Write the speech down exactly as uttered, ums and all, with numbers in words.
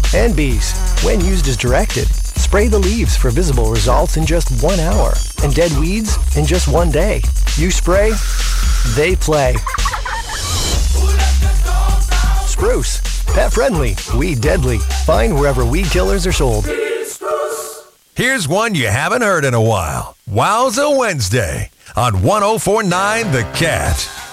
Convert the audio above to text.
and bees. When used as directed, spray the leaves for visible results in just one hour and dead weeds in just one day. You spray, they play. Spruce, pet friendly, weed deadly. Find wherever weed killers are sold. Here's one you haven't heard in a while. Wowza Wednesday on one oh four point nine The Cat.